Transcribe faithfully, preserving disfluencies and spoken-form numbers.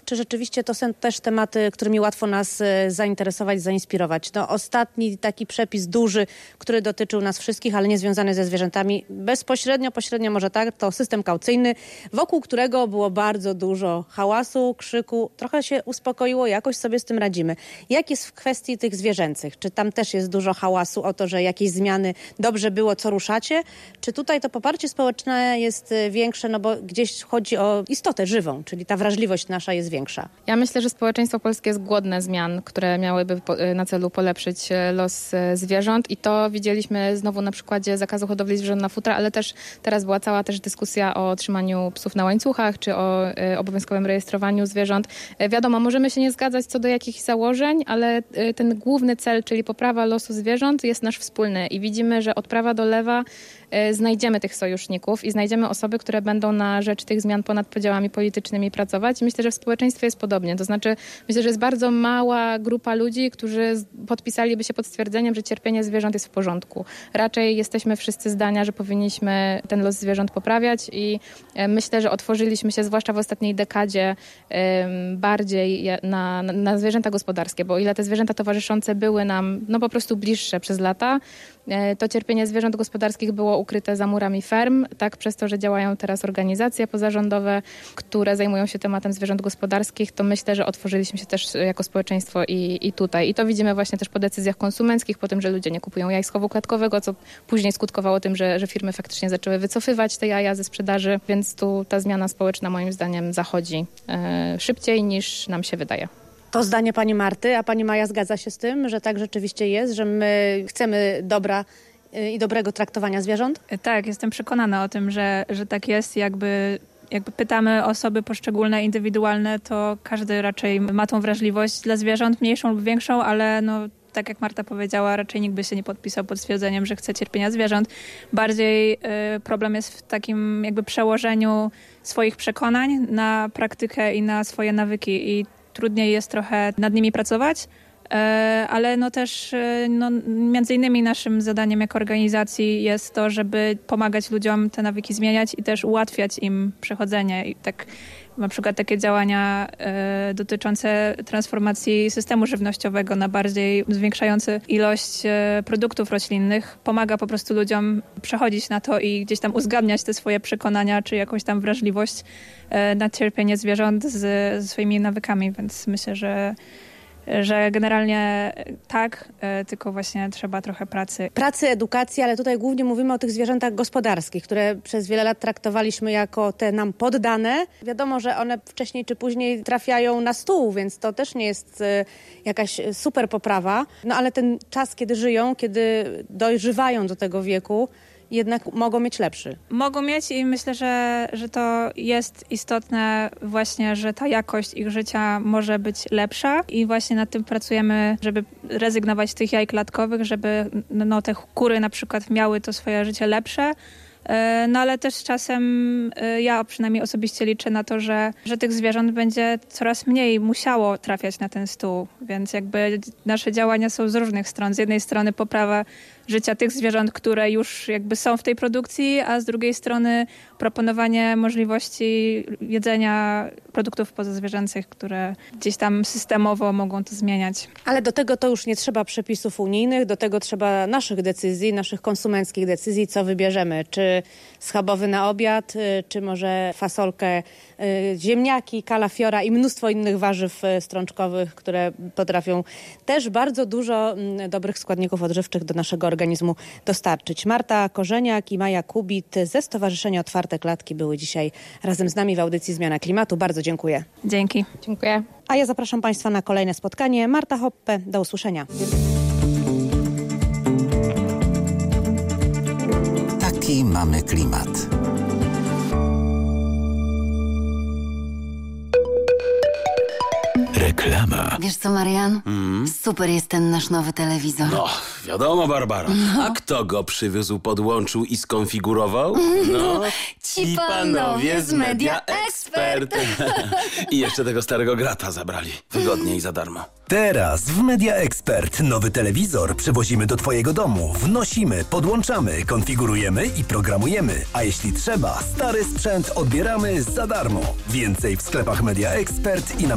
czy rzeczywiście to są też tematy, którymi łatwo nas zainteresować, zainspirować? No, ostatni taki przepis duży, który dotyczył nas wszystkich, ale nie związany ze zwierzętami, bezpośrednio, pośrednio może tak, to system kaucyjny, wokół którego było bardzo dużo hałasu, krzyku. Trochę się uspokoiło, jakoś sobie z tym radzimy. Jak jest w kwestii tych zwierzęcych? Czy tam też jest dużo hałasu o to, że jakieś zmiany dobrze było, co ruszacie? Czy tutaj to poparcie społeczne jest większe, no bo gdzieś chodzi o istotę żywą, czyli ta wrażliwość nasza jest większa? Ja myślę, że społeczeństwo polskie jest głodne zmian, które miałyby na celu polepszyć los zwierząt i to widzieliśmy znowu na przykładzie zakazu hodowli zwierząt na futra, ale też teraz była cała też dyskusja o trzymaniu psów na łańcuchach, czy o obowiązkowym rejestrowaniu zwierząt. Wiadomo, możemy się nie zgadzać co do jakichś założeń, ale ten główny cel, czyli poprawa losu zwierząt jest nasz wspólny i widzimy, że od prawa do lewa znajdziemy tych sojuszników i znajdziemy osoby, które będą na rzecz tych zmian ponad podziałami politycznymi pracować. I myślę, że w społeczeństwie jest podobnie. To znaczy, myślę, że jest bardzo mała grupa ludzi, którzy podpisaliby się pod stwierdzeniem, że cierpienie zwierząt jest w porządku. Raczej jesteśmy wszyscy zdania, że powinniśmy ten los zwierząt poprawiać i myślę, że otworzyliśmy się, zwłaszcza w ostatniej dekadzie, bardziej na, na, na zwierzęta gospodarskie, bo o ile te zwierzęta towarzyszące były nam no po prostu bliższe przez lata, to cierpienie zwierząt gospodarskich było ukryte za murami ferm, tak przez to, że działają teraz organizacje pozarządowe, które zajmują się tematem zwierząt gospodarskich, to myślę, że otworzyliśmy się też jako społeczeństwo i, i tutaj. I to widzimy właśnie też po decyzjach konsumenckich, po tym, że ludzie nie kupują jaj z chowu klatkowego, co później skutkowało tym, że, że firmy faktycznie zaczęły wycofywać te jaja ze sprzedaży, więc tu ta zmiana społeczna moim zdaniem zachodzi e, szybciej niż nam się wydaje. To zdanie pani Marty, a pani Maja zgadza się z tym, że tak rzeczywiście jest, że my chcemy dobra i dobrego traktowania zwierząt? Tak, jestem przekonana o tym, że, że tak jest. Jakby, jakby pytamy osoby poszczególne, indywidualne, to każdy raczej ma tą wrażliwość dla zwierząt, mniejszą lub większą, ale no, tak jak Marta powiedziała, raczej nikt by się nie podpisał pod stwierdzeniem, że chce cierpienia zwierząt. Bardziej y, problem jest w takim jakby przełożeniu swoich przekonań na praktykę i na swoje nawyki i trudniej jest trochę nad nimi pracować. Ale no też no, między innymi naszym zadaniem jako organizacji jest to, żeby pomagać ludziom te nawyki zmieniać i też ułatwiać im przechodzenie. I tak na przykład takie działania e, dotyczące transformacji systemu żywnościowego na bardziej zwiększający ilość e, produktów roślinnych pomaga po prostu ludziom przechodzić na to i gdzieś tam uzgadniać te swoje przekonania czy jakąś tam wrażliwość e, na cierpienie zwierząt z, ze swoimi nawykami, więc myślę, że że generalnie tak, tylko właśnie trzeba trochę pracy. Pracy, edukacji, ale tutaj głównie mówimy o tych zwierzętach gospodarskich, które przez wiele lat traktowaliśmy jako te nam poddane. Wiadomo, że one wcześniej czy później trafiają na stół, więc to też nie jest jakaś super poprawa. No ale ten czas, kiedy żyją, kiedy dojrzewają do tego wieku, jednak mogą mieć lepszy. Mogą mieć i myślę, że, że to jest istotne właśnie, że ta jakość ich życia może być lepsza i właśnie nad tym pracujemy, żeby rezygnować z tych jaj klatkowych, żeby no, te kury na przykład miały to swoje życie lepsze. No ale też z czasem ja przynajmniej osobiście liczę na to, że, że tych zwierząt będzie coraz mniej musiało trafiać na ten stół, więc jakby nasze działania są z różnych stron. Z jednej strony poprawa życia tych zwierząt, które już jakby są w tej produkcji, a z drugiej strony proponowanie możliwości jedzenia produktów pozazwierzęcych, które gdzieś tam systemowo mogą to zmieniać. Ale do tego to już nie trzeba przepisów unijnych, do tego trzeba naszych decyzji, naszych konsumenckich decyzji, co wybierzemy. Czy schabowy na obiad, czy może fasolkę, ziemniaki, kalafiora i mnóstwo innych warzyw strączkowych, które potrafią też bardzo dużo dobrych składników odżywczych do naszego organizmu dostarczyć. Marta Korzeniak i Maja Kubit ze Stowarzyszenia Otwarte Klatki były dzisiaj razem z nami w audycji Zmiana Klimatu. Bardzo dziękuję. Dzięki. Dziękuję. A ja zapraszam Państwa na kolejne spotkanie. Marta Hoppe, do usłyszenia. Taki mamy klimat. Reklama. Wiesz co, Marian? Mm? Super jest ten nasz nowy telewizor. No, wiadomo, Barbara. No. A kto go przywieźł, podłączył i skonfigurował? No, ci panowie z Media Expert. I jeszcze tego starego grata zabrali. Wygodnie i za darmo. Teraz w Media Expert nowy telewizor przywozimy do Twojego domu. Wnosimy, podłączamy, konfigurujemy i programujemy. A jeśli trzeba, stary sprzęt odbieramy za darmo. Więcej w sklepach Media Expert i na